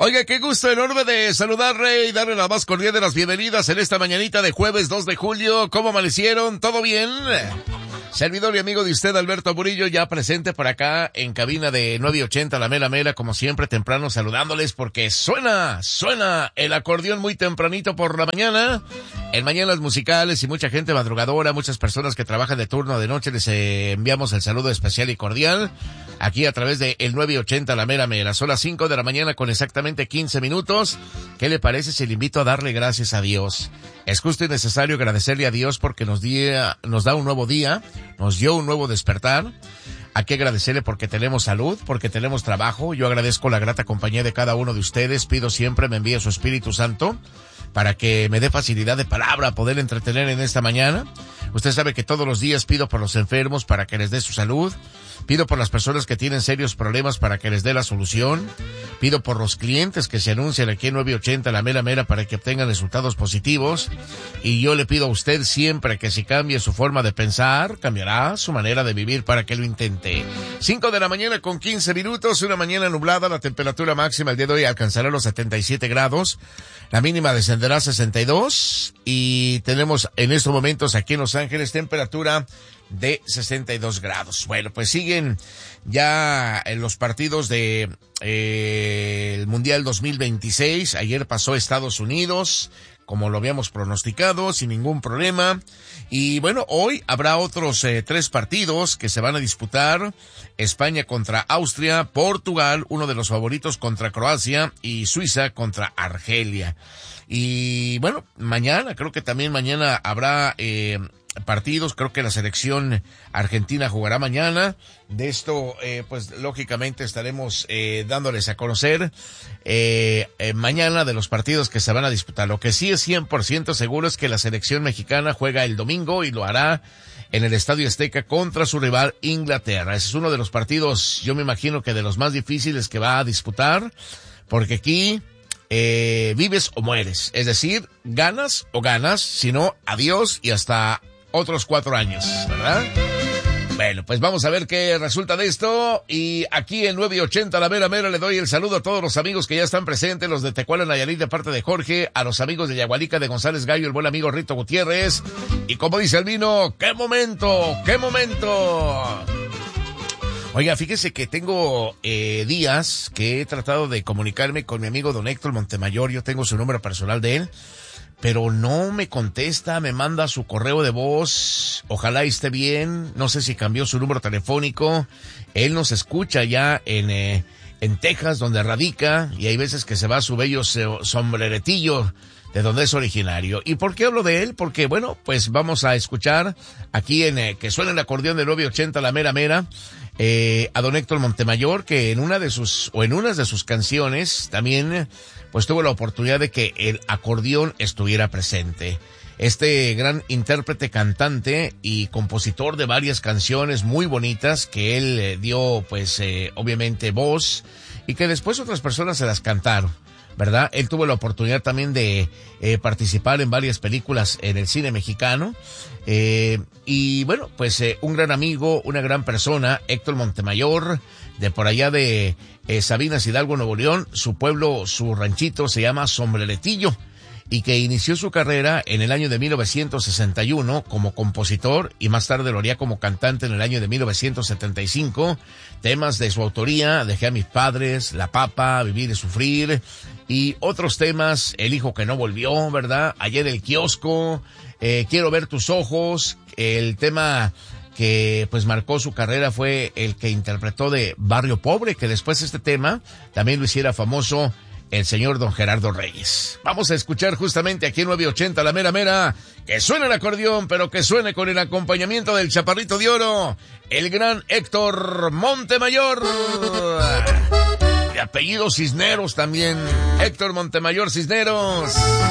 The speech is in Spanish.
Oiga, qué gusto enorme de saludarle y darle la más cordial de las bienvenidas en esta mañanita de jueves 2 de julio. ¿Cómo amanecieron? ¿Todo bien? Servidor y amigo de usted, Alberto Murillo, ya presente por acá en cabina de 980 La Mera, como siempre, temprano saludándoles porque suena el acordeón muy tempranito por la mañana. En mañanas musicales y mucha gente madrugadora, muchas personas que trabajan de turno de noche, les enviamos el saludo especial y cordial aquí a través de el 980 La Mera. Son las 5 de la mañana con exactamente 15 minutos. ¿Qué le parece si le invito a darle gracias a Dios? Es justo y necesario agradecerle a Dios porque nos da un nuevo día, nos dio un nuevo despertar. Hay que agradecerle porque tenemos salud, porque tenemos trabajo. Yo agradezco la grata compañía de cada uno de ustedes. Pido siempre me envíe su Espíritu Santo para que me dé facilidad de palabra, poder entretener en esta mañana. Usted sabe que todos los días pido por los enfermos para que les dé su salud. Pido por las personas que tienen serios problemas para que les dé la solución. Pido por los clientes que se anuncian aquí en 980 La Mera para que obtengan resultados positivos. Y yo le pido a usted siempre que si cambie su forma de pensar, cambiará su manera de vivir para que lo intente. 5 de la mañana con 15 minutos, una mañana nublada. La temperatura máxima el día de hoy alcanzará los 77 grados. La mínima descenderá a 62. Y tenemos en estos momentos aquí en Los Ángeles temperatura de 62 grados. Bueno, pues siguen ya en los partidos de el Mundial 2026. Ayer pasó Estados Unidos, como lo habíamos pronosticado, sin ningún problema. Y bueno, hoy habrá otros 3 partidos que se van a disputar. España contra Austria, Portugal, uno de los favoritos contra Croacia y Suiza contra Argelia. Y bueno, creo que también mañana habrá partidos. Creo que la selección argentina jugará mañana. De esto, pues lógicamente estaremos dándoles a conocer mañana de los partidos que se van a disputar. Lo que sí es 100% seguro es que la selección mexicana juega el domingo y lo hará en el Estadio Azteca contra su rival Inglaterra. Ese es uno de los partidos, yo me imagino que de los más difíciles que va a disputar, porque aquí vives o mueres. Es decir, ganas o ganas, si no, adiós y hasta otros 4 años, ¿verdad? Bueno, pues vamos a ver qué resulta de esto. Y aquí en 980 La Mera le doy el saludo a todos los amigos que ya están presentes, los de Tecuala, Nayarit, de parte de Jorge, a los amigos de Yagualica, de González Gallo, el buen amigo Rito Gutiérrez. Y como dice el vino, ¡qué momento! ¡Qué momento! Oiga, fíjese que tengo días que he tratado de comunicarme con mi amigo don Héctor Montemayor. Yo tengo su número personal de él, pero no me contesta, me manda su correo de voz. Ojalá esté bien, no sé si cambió su número telefónico. Él nos escucha ya en Texas, donde radica, y hay veces que se va a su bello sombreretillo de donde es originario. ¿Y por qué hablo de él? Porque, bueno, pues vamos a escuchar aquí en que suena el acordeón de 980 La Mera, a don Héctor Montemayor, que en unas de sus canciones también pues tuvo la oportunidad de que el acordeón estuviera presente. Este gran intérprete, cantante y compositor de varias canciones muy bonitas que él dio pues obviamente voz y que después otras personas se las cantaron, ¿verdad? Él tuvo la oportunidad también de participar en varias películas en el cine mexicano. Y bueno, pues un gran amigo, una gran persona, Héctor Montemayor, de por allá de Sabinas, Hidalgo, Nuevo León. Su pueblo, su ranchito se llama Sombreretillo, y que inició su carrera en el año de 1961 como compositor y más tarde lo haría como cantante en el año de 1975. Temas de su autoría: Dejé a mis padres, La Papa, Vivir y Sufrir, y otros temas, El hijo que no volvió, ¿verdad? Ayer el kiosco, Quiero ver tus ojos. El tema que pues marcó su carrera fue el que interpretó de Barrio Pobre, que después este tema también lo hiciera famoso el señor don Gerardo Reyes. Vamos a escuchar justamente aquí en 980 La Mera, que suene el acordeón, pero que suene con el acompañamiento del chaparrito de oro, el gran Héctor Montemayor, de apellido Cisneros también, Héctor Montemayor Cisneros.